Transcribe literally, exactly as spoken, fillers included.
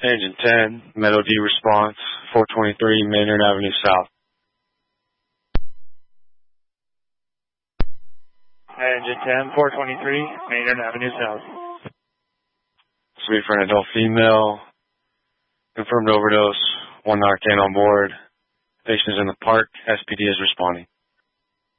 Engine ten, Meadow D response, four twenty-three Maynard Avenue South. Engine ten, four twenty-three Maynard Avenue South. Suite for an adult female. Confirmed overdose. One Narcan on board. Patient is in the park. S P D is responding.